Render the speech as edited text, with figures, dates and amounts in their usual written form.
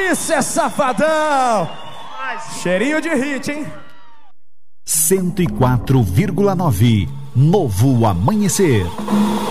Isso é safadão! Cheirinho de hit, hein? 104,9 Novo Amanhecer.